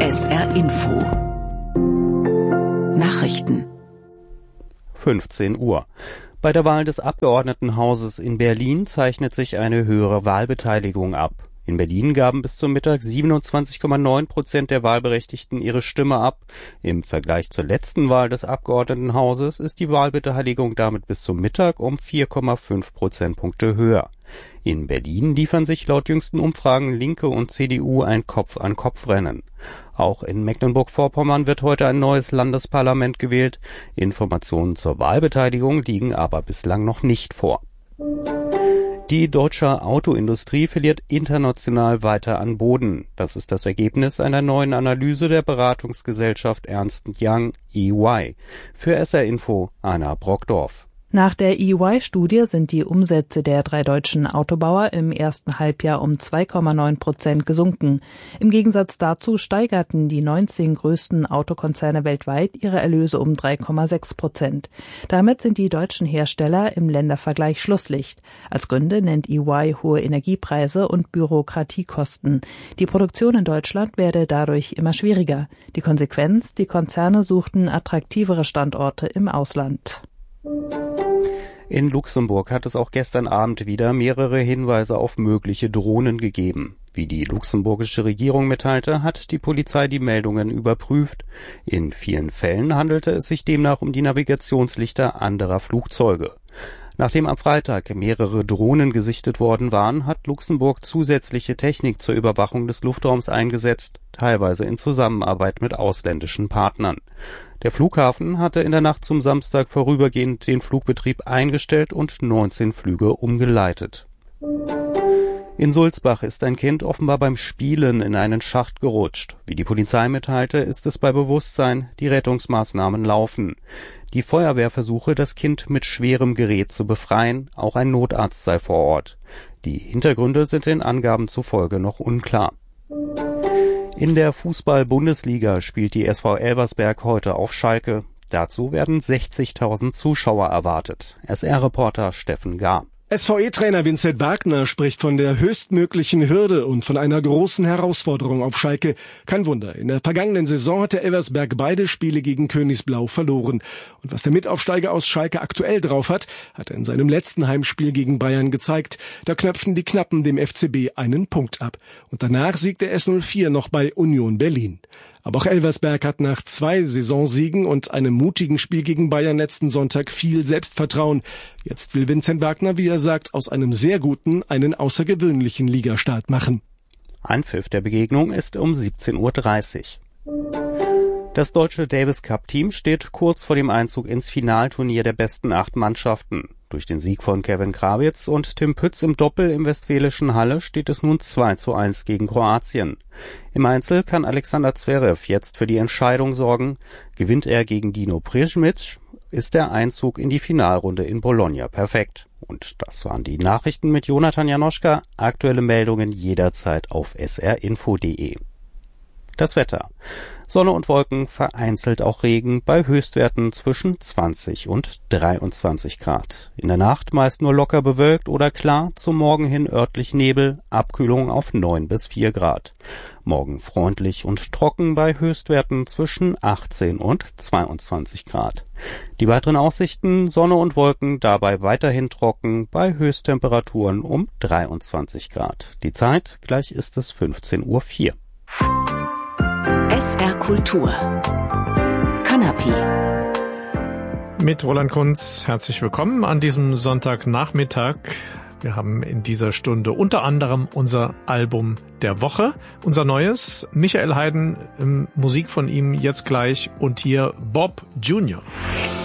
SR Info Nachrichten 15 Uhr. Bei der Wahl des Abgeordnetenhauses in Berlin zeichnet sich eine höhere Wahlbeteiligung ab. In Berlin gaben bis zum Mittag 27,9% der Wahlberechtigten ihre Stimme ab. Im Vergleich zur letzten Wahl des Abgeordnetenhauses ist die Wahlbeteiligung damit bis zum Mittag um 4,5 Prozentpunkte höher. In Berlin liefern sich laut jüngsten Umfragen Linke und CDU ein Kopf-an-Kopf-Rennen. Auch in Mecklenburg-Vorpommern wird heute ein neues Landesparlament gewählt. Informationen zur Wahlbeteiligung liegen aber bislang noch nicht vor. Die deutsche Autoindustrie verliert international weiter an Boden. Das ist das Ergebnis einer neuen Analyse der Beratungsgesellschaft Ernst & Young EY. Für SR Info Anna Brockdorf. Nach der EY-Studie sind die Umsätze der 3 deutschen Autobauer im ersten Halbjahr um 2,9% gesunken. Im Gegensatz dazu steigerten die 19 größten Autokonzerne weltweit ihre Erlöse um 3,6%. Damit sind die deutschen Hersteller im Ländervergleich Schlusslicht. Als Gründe nennt EY hohe Energiepreise und Bürokratiekosten. Die Produktion in Deutschland werde dadurch immer schwieriger. Die Konsequenz: die Konzerne suchten attraktivere Standorte im Ausland. In Luxemburg hat es auch gestern Abend wieder mehrere Hinweise auf mögliche Drohnen gegeben. Wie die luxemburgische Regierung mitteilte, hat die Polizei die Meldungen überprüft. In vielen Fällen handelte es sich demnach um die Navigationslichter anderer Flugzeuge. Nachdem am Freitag mehrere Drohnen gesichtet worden waren, hat Luxemburg zusätzliche Technik zur Überwachung des Luftraums eingesetzt, teilweise in Zusammenarbeit mit ausländischen Partnern. Der Flughafen hatte in der Nacht zum Samstag vorübergehend den Flugbetrieb eingestellt und 19 Flüge umgeleitet. In Sulzbach ist ein Kind offenbar beim Spielen in einen Schacht gerutscht. Wie die Polizei mitteilte, ist es bei Bewusstsein, die Rettungsmaßnahmen laufen. Die Feuerwehr versuche, das Kind mit schwerem Gerät zu befreien, auch ein Notarzt sei vor Ort. Die Hintergründe sind den Angaben zufolge noch unklar. In der Fußball-Bundesliga spielt die SV Elversberg heute auf Schalke. Dazu werden 60.000 Zuschauer erwartet. SR-Reporter Steffen Gahr. SVE-Trainer Vincent Wagner spricht von der höchstmöglichen Hürde und von einer großen Herausforderung auf Schalke. Kein Wunder, in der vergangenen Saison hatte Elversberg beide Spiele gegen Königsblau verloren. Und was der Mitaufsteiger aus Schalke aktuell drauf hat er in seinem letzten Heimspiel gegen Bayern gezeigt. Da knöpften die Knappen dem FCB einen Punkt ab. Und danach siegte S04 noch bei Union Berlin. Aber auch Elversberg hat nach 2 Saisonsiegen und einem mutigen Spiel gegen Bayern letzten Sonntag viel Selbstvertrauen. Jetzt will Vincent Wagner, wie er sagt, aus einem sehr guten einen außergewöhnlichen Ligastart machen. Anpfiff der Begegnung ist um 17:30 Uhr. Das deutsche Davis-Cup-Team steht kurz vor dem Einzug ins Finalturnier der besten 8 Mannschaften. Durch den Sieg von Kevin Krawitz und Tim Pütz im Doppel im Westfälischen Halle steht es nun 2:1 gegen Kroatien. Im Einzel kann Alexander Zverev jetzt für die Entscheidung sorgen. Gewinnt er gegen Dino Prijmic, ist der Einzug in die Finalrunde in Bologna perfekt. Und das waren die Nachrichten mit Jonathan Janoschka. Aktuelle Meldungen jederzeit auf srinfo.de. Das Wetter. Sonne und Wolken, vereinzelt auch Regen, bei Höchstwerten zwischen 20 und 23 Grad. In der Nacht meist nur locker bewölkt oder klar, zum Morgen hin örtlich Nebel, Abkühlung auf 9 bis 4 Grad. Morgen freundlich und trocken bei Höchstwerten zwischen 18 und 22 Grad. Die weiteren Aussichten: Sonne und Wolken, dabei weiterhin trocken, bei Höchsttemperaturen um 23 Grad. Die Zeit, gleich ist es 15:04 Uhr. SR Kultur Kanapé mit Roland Kunz. Herzlich willkommen an diesem Sonntagnachmittag. Wir haben in dieser Stunde unter anderem unser Album der Woche, unser neues, Michael Haydn, Musik von ihm jetzt gleich und hier Bob Jr.